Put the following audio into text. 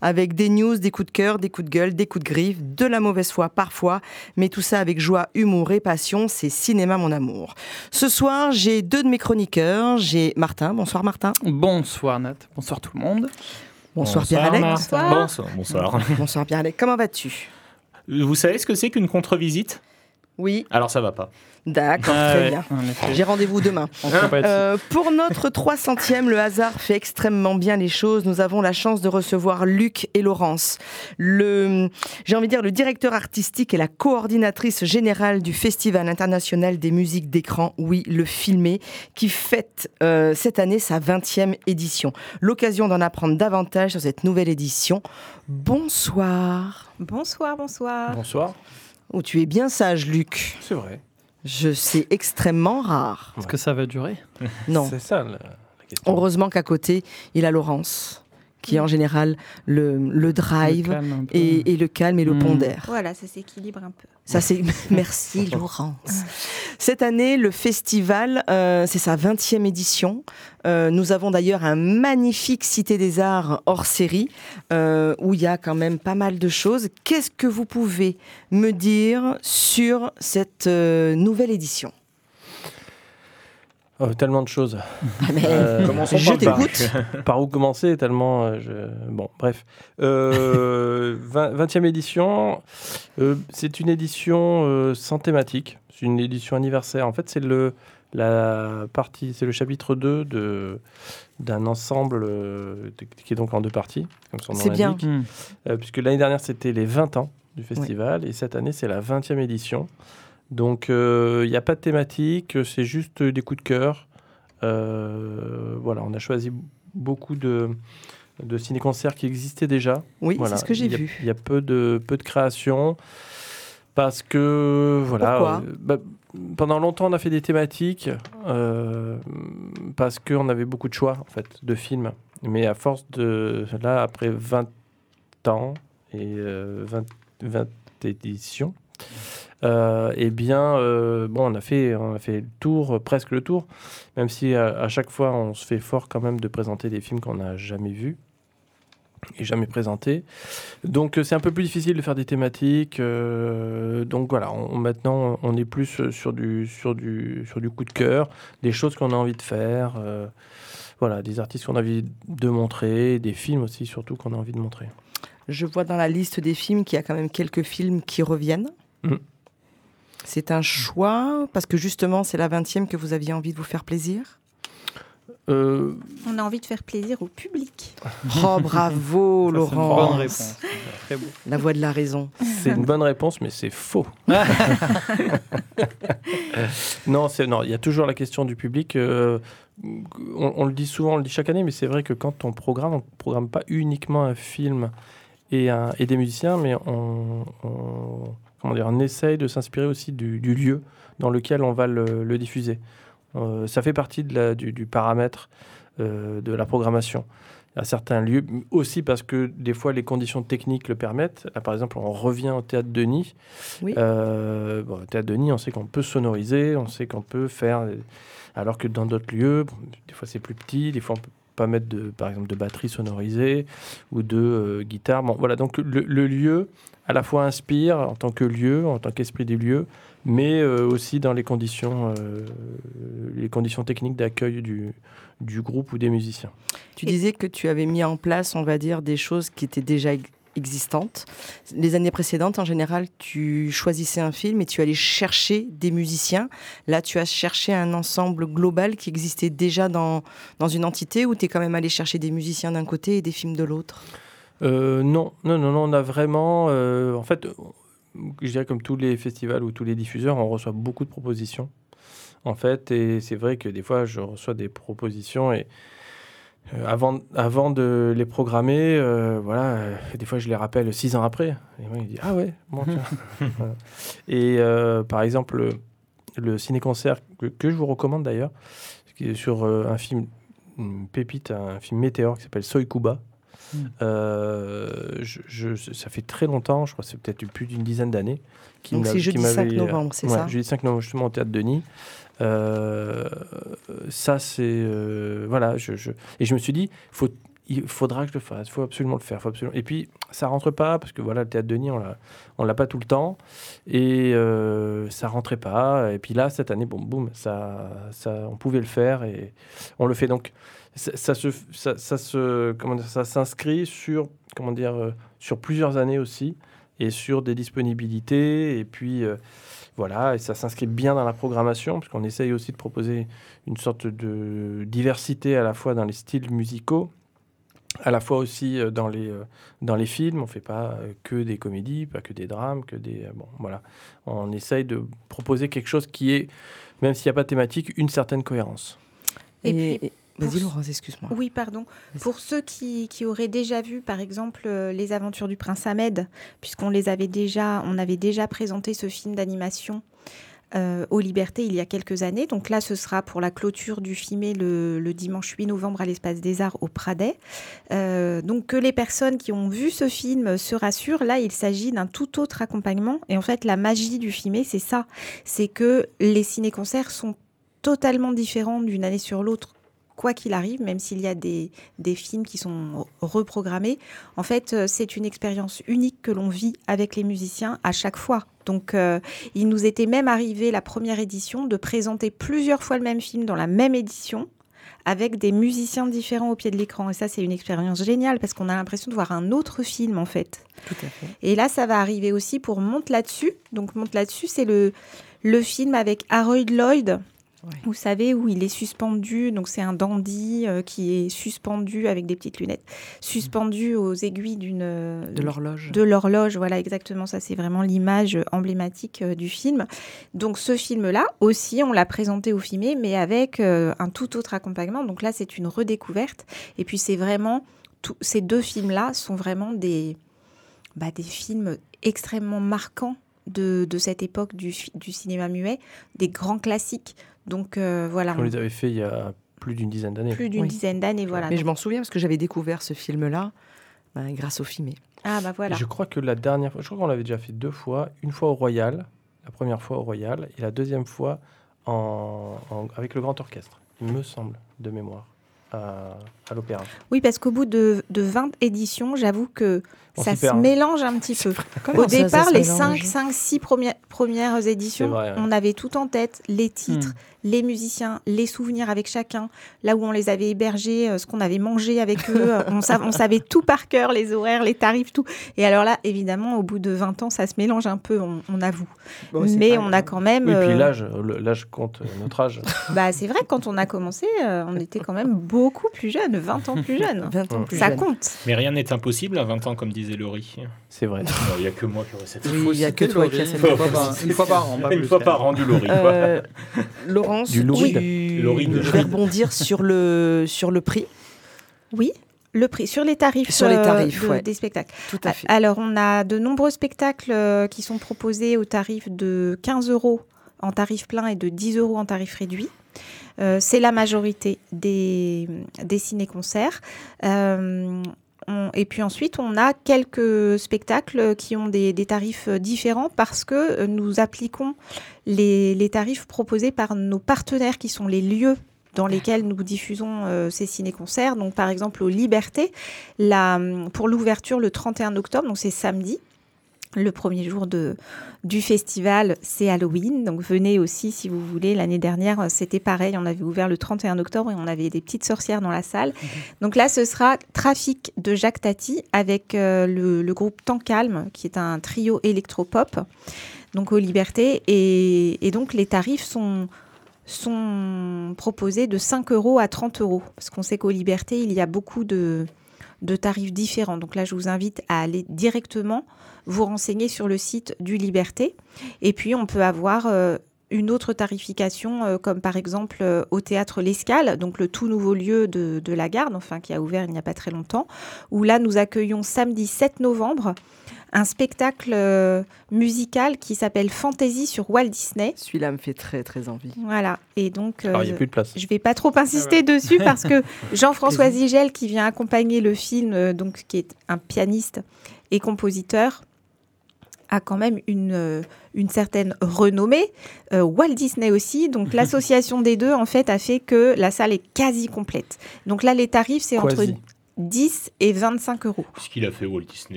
avec des news, des coups de cœur, des coups de gueule, des coups de griffe, de la mauvaise foi parfois, mais tout ça avec joie, humour et passion, c'est Cinéma Mon Amour. Ce soir, j'ai 2 de mes chroniqueurs, j'ai Martin, bonsoir Martin. Bonsoir Nat, bonsoir tout le monde. Bonsoir Pierre-Alex. Bonsoir. Bonsoir Pierre-Alex, comment vas-tu? Vous savez ce que c'est qu'une contre-visite? Oui, Alors ça va pas. d'accord, très bien. En effet. J'ai rendez-vous demain. On peut pas être- Pour notre 300e, le hasard fait extrêmement bien les choses. Nous avons la chance de recevoir Luc et Laurence, j'ai envie de dire le directeur artistique et la coordinatrice générale du Festival international des musiques d'écran, oui, le Filmé, qui fête cette année sa 20e édition. L'occasion d'en apprendre davantage sur cette nouvelle édition. Bonsoir. Bonsoir. Bonsoir. Oh, tu es bien sage, Luc. C'est vrai. C'est extrêmement rare. Est-ce que ça va durer? Non. C'est ça la question. Heureusement qu'à côté, il a Laurence, qui est en général le drive Le calme un peu. et le calme et le pondère. Voilà, ça s'équilibre un peu. Ça, c'est... Merci Laurence. Cette année, le festival, c'est sa 20e édition. Nous avons d'ailleurs un magnifique Cité des Arts hors série, où il y a quand même pas mal de choses. Qu'est-ce que vous pouvez me dire sur cette nouvelle édition? Tellement de choses. Commençons Je par le bas. t'écoute. Par où commencer tellement Bon, bref. 20e édition, c'est une édition sans thématique. C'est une édition anniversaire. En fait, c'est le chapitre 2 d'un ensemble qui est donc en 2 parties, comme son nom C'est bien. l'indique. Puisque l'année dernière, c'était les 20 ans du festival, et cette année, c'est la 20e édition. Donc, il n'y a pas de thématique, c'est juste des coups de cœur. Voilà, on a choisi beaucoup de ciné-concerts qui existaient déjà. Oui, Voilà, c'est ce que j'ai il y a- vu. Il y a peu de créations parce que, voilà, Pourquoi pendant longtemps, on a fait des thématiques parce qu'on avait beaucoup de choix, en fait, de films. Mais à force de... Là, après 20 ans et 20 éditions, on a fait le tour, presque le tour, même si à chaque fois on se fait fort quand même de présenter des films qu'on n'a jamais vus et jamais présentés. Donc c'est un peu plus difficile de faire des thématiques. Donc voilà, maintenant on est plus sur du coup de cœur, des choses qu'on a envie de faire. Voilà, des artistes qu'on a envie de montrer, des films aussi surtout qu'on a envie de montrer. Je vois dans la liste des films qu'il y a quand même quelques films qui reviennent. Mm. C'est un choix, parce que justement, c'est la 20e que vous aviez envie de vous faire plaisir. On a envie de faire plaisir au public. Oh, bravo, Ça, c'est une Laurent. bonne réponse. Très beau. La voix de la raison. C'est une bonne réponse, mais c'est faux. Non, il y a toujours la question du public. On le dit souvent, on le dit chaque année, mais c'est vrai que quand on programme pas uniquement un film et des musiciens, mais on essaye de s'inspirer aussi du lieu dans lequel on va le diffuser. Ça fait partie du paramètre de la programmation. À certains lieux, aussi parce que des fois les conditions techniques le permettent. Là, par exemple, on revient au Théâtre Denis. Oui. Au Théâtre Denis, on sait qu'on peut sonoriser, on sait qu'on peut faire... Alors que dans d'autres lieux, des fois c'est plus petit, des fois on peut pas mettre par exemple de batterie sonorisée ou de guitare. Bon, voilà, donc le lieu à la fois inspire en tant que lieu, en tant qu'esprit du lieu, mais aussi dans les conditions techniques d'accueil du groupe ou des musiciens. Tu disais que tu avais mis en place, on va dire, des choses qui étaient déjà existantes. Les années précédentes, en général, tu choisissais un film et tu allais chercher des musiciens. Là, tu as cherché un ensemble global qui existait déjà dans une entité, ou tu es quand même allé chercher des musiciens d'un côté et des films de l'autre? Non, on a vraiment... en fait, je dirais comme tous les festivals ou tous les diffuseurs, on reçoit beaucoup de propositions. En fait, et c'est vrai que des fois, je reçois des propositions et avant de les programmer, des fois, je les rappelle 6 ans après. Et moi, il dit « Ah ouais, bon, tiens. » Voilà. Et par exemple, le ciné-concert que je vous recommande d'ailleurs, qui est sur un film, une pépite, un film Météor qui s'appelle Soy Cuba. Ça fait très longtemps, je crois que c'est peut-être plus d'une dizaine d'années. Donc c'est jeudi 5 novembre, c'est ça? Jeudi 5 novembre, justement, au Théâtre Denis. Ça, c'est... voilà, et je me suis dit, il faudra que je le fasse, il faut absolument le faire. Et puis, ça ne rentre pas, parce que voilà, le Théâtre Denis, on l'a pas tout le temps, et ça ne rentrait pas. Et puis là, cette année, boum, on pouvait le faire, et on le fait. Donc, ça s'inscrit sur, sur plusieurs années aussi, et sur des disponibilités, et puis... Voilà, et ça s'inscrit bien dans la programmation, parce qu'on essaye aussi de proposer une sorte de diversité à la fois dans les styles musicaux, à la fois aussi dans les films. On ne fait pas que des comédies, pas que des drames, voilà. On essaye de proposer quelque chose qui est, même s'il n'y a pas de thématique, une certaine cohérence. Vas-y Laurence, excuse-moi. Oui, pardon. Vas-y. Pour ceux qui auraient déjà vu, par exemple, Les Aventures du Prince Ahmed, puisqu'on avait déjà présenté ce film d'animation aux Libertés il y a quelques années. Donc là, ce sera pour la clôture du FIME le dimanche 8 novembre à l'Espace des Arts au Pradet. Donc que les personnes qui ont vu ce film se rassurent, là, il s'agit d'un tout autre accompagnement. Et en fait, la magie du FIME, c'est ça. C'est que les ciné-concerts sont totalement différents d'une année sur l'autre. Quoi qu'il arrive, même s'il y a des films qui sont reprogrammés, en fait, c'est une expérience unique que l'on vit avec les musiciens à chaque fois. Donc, il nous était même arrivé, la première édition, de présenter plusieurs fois le même film dans la même édition, avec des musiciens différents au pied de l'écran. Et ça, c'est une expérience géniale, parce qu'on a l'impression de voir un autre film, en fait. Tout à fait. Et là, ça va arriver aussi pour Monte là-dessus. Donc, Monte là-dessus, c'est le film avec Harold Lloyd. Ouais. Vous savez, où il est suspendu, donc c'est un dandy qui est suspendu avec des petites lunettes, suspendu aux aiguilles de l'horloge. De l'horloge, voilà, exactement, ça c'est vraiment l'image emblématique du film. Donc ce film-là aussi, on l'a présenté au FIME, mais avec un tout autre accompagnement. Donc là, c'est une redécouverte. Et puis c'est vraiment, ces deux films-là sont vraiment des films extrêmement marquants de cette époque du cinéma muet, des grands classiques. Donc voilà. On les avait fait il y a plus d'une dizaine d'années. Dizaine d'années, voilà. Mais je m'en souviens parce que j'avais découvert ce film-là grâce au FIME. Ah bah voilà. Et je crois que la dernière fois, je crois qu'on l'avait déjà fait 2 fois. Une fois au Royal, la première fois au Royal, et la deuxième fois avec le Grand Orchestre, il me semble, de mémoire, à l'Opéra. Oui, parce qu'au bout de 20 éditions, j'avoue que ça se mélange un petit peu. Au départ, les 5-6 premières éditions, vrai, ouais. On avait tout en tête, les titres, les musiciens, les souvenirs avec chacun, là où on les avait hébergés, ce qu'on avait mangé avec eux, on savait tout par cœur, les horaires, les tarifs, tout. Et alors là, évidemment, au bout de 20 ans, ça se mélange un peu, on avoue. Bon, mais on a quand même... Oui, puis l'âge compte, notre âge. C'est vrai, quand on a commencé, on était quand même beaucoup plus jeunes, 20 ans plus jeunes. 20 ans plus ça jeune. Compte. Mais rien n'est impossible à 20 ans, comme disait Laurie. C'est vrai. Il n'y a que moi qui aurais cette Oui, il n'y a que toi qui as cette une fois par an. Une fois par an, du Laurie. Laurence, je vais rebondir sur le prix. Oui. Le prix, sur les tarifs, des spectacles. Tout à fait. Alors, on a de nombreux spectacles qui sont proposés au tarif de 15 € en tarif plein et de 10 € en tarif réduit. C'est la majorité des ciné-concerts. Et puis ensuite, on a quelques spectacles qui ont des tarifs différents parce que nous appliquons les tarifs proposés par nos partenaires qui sont les lieux dans lesquels nous diffusons ces ciné-concerts. Donc, par exemple, aux Libertés, pour l'ouverture le 31 octobre, donc c'est samedi. Le premier jour du festival, c'est Halloween. Donc, venez aussi si vous voulez. L'année dernière, c'était pareil. On avait ouvert le 31 octobre et on avait des petites sorcières dans la salle. Donc là, ce sera Trafic de Jacques Tati avec le groupe Temps Calme, qui est un trio électropop, donc aux Libertés. Et donc, les tarifs sont proposés de 5 € à 30 €. Parce qu'on sait qu'aux Libertés, il y a beaucoup de tarifs différents. Donc là, je vous invite à aller directement vous renseigner sur le site du Liberté. Et puis, on peut avoir une autre tarification, comme par exemple au Théâtre L'Escale, donc le tout nouveau lieu de la Garde, qui a ouvert il n'y a pas très longtemps, où là, nous accueillons samedi 7 novembre un spectacle musical qui s'appelle Fantasy sur Walt Disney. Celui-là me fait très, très envie. Voilà. Et donc, il n'y a plus de place. Je ne vais pas trop insister dessus parce que Jean-François Zigel, qui vient accompagner le film, donc, qui est un pianiste et compositeur, a quand même une certaine renommée. Walt Disney aussi. Donc, l'association des deux, en fait, a fait que la salle est quasi complète. Donc là, les tarifs, c'est entre 10 et 25 euros. Ce qu'il a fait Walt Disney